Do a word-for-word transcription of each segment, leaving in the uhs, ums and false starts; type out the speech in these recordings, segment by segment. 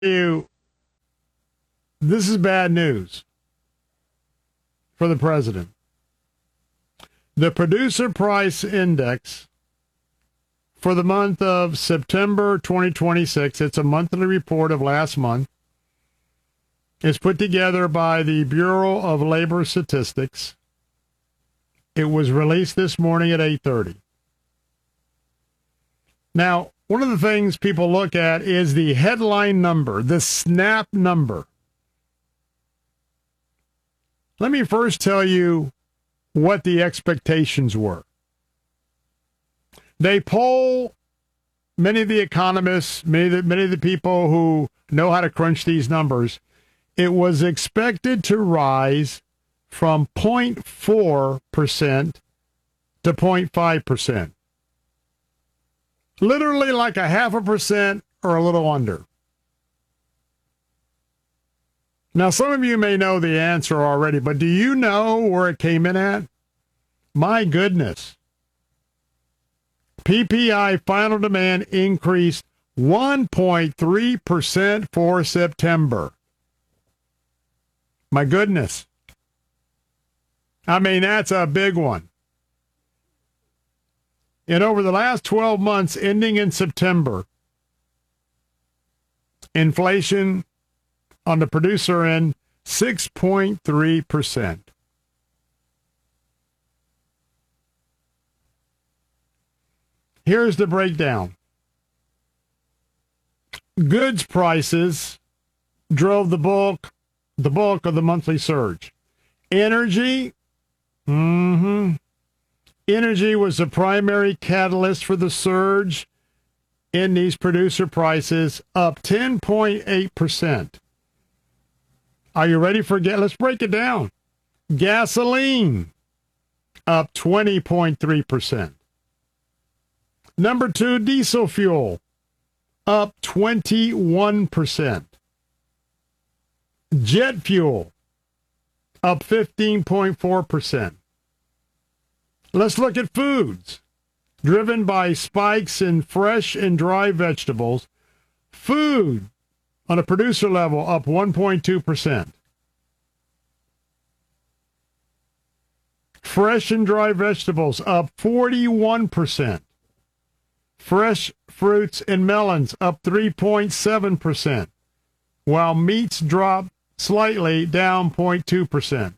you, this is bad news for the president. The producer price index for the month of September twenty twenty-six, it's a monthly report of last month. It's put together by the Bureau of Labor Statistics. It was released this morning at eight thirty. Now, one of the things people look at is the headline number, the SNAP number. Let me first tell you what the expectations were. They poll many of the economists, many of the, many of the people who know how to crunch these numbers. It was expected to rise from zero point four percent to zero point five percent. Literally like a half a percent or a little under. Now, some of you may know the answer already, but do you know where it came in at? My goodness. P P I final demand increased one point three percent for September. My goodness. I mean, that's a big one. And over the last twelve months, ending in September, inflation on the producer end, six point three percent. Here's the breakdown. Goods prices drove the bulk, the bulk of the monthly surge. Energy, mm-hmm. Energy was the primary catalyst for the surge in these producer prices, up ten point eight percent. Are you ready for gas? Let's break it down. Gasoline, up twenty point three percent. Number two, diesel fuel, up twenty-one percent. Jet fuel, up fifteen point four percent. Let's look at foods. Driven by spikes in fresh and dry vegetables, food on a producer level up one point two percent. Fresh and dry vegetables up forty-one percent. Fresh fruits and melons up three point seven percent, while meats drop slightly, down zero point two percent.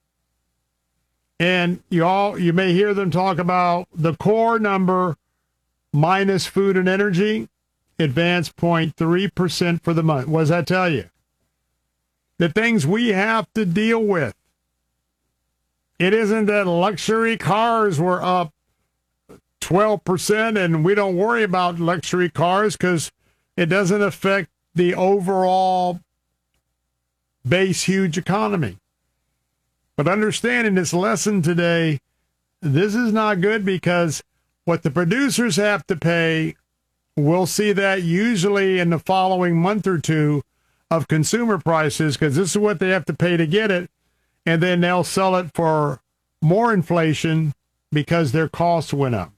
And you all, you may hear them talk about the core number minus food and energy, advanced zero point three percent for the month. What does that tell you? The things we have to deal with. It isn't that luxury cars were up twelve percent and we don't worry about luxury cars because it doesn't affect the overall base huge economy. But understanding this lesson today, this is not good because what the producers have to pay, we'll see that usually in the following month or two of consumer prices because this is what they have to pay to get it, and then they'll sell it for more inflation because their costs went up.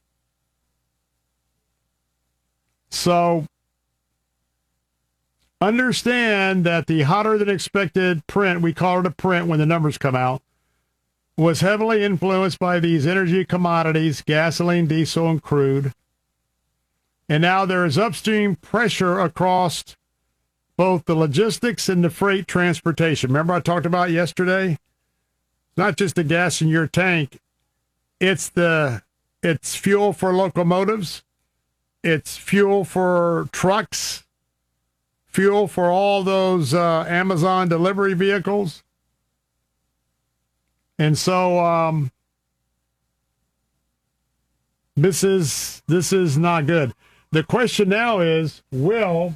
So understand that the hotter than expected print, we call it a print when the numbers come out, was heavily influenced by these energy commodities, gasoline, diesel, and crude. And now there is upstream pressure across both the logistics and the freight transportation. Remember I talked about yesterday? It's not just the gas in your tank. It's the it's fuel for locomotives. It's fuel for trucks. Fuel for all those uh, Amazon delivery vehicles. And so um, this is this is not good. The question now is, will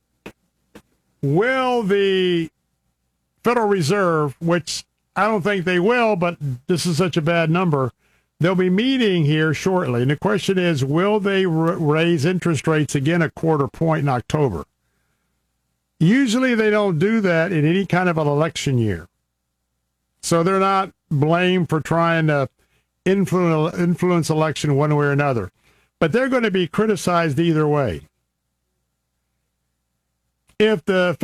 will the Federal Reserve, which I don't think they will, but this is such a bad number, they'll be meeting here shortly. And the question is, will they r- raise interest rates again a quarter point in October? Usually they don't do that in any kind of an election year. So they're not blamed for trying to influence, influence election one way or another. But they're going to be criticized either way. if the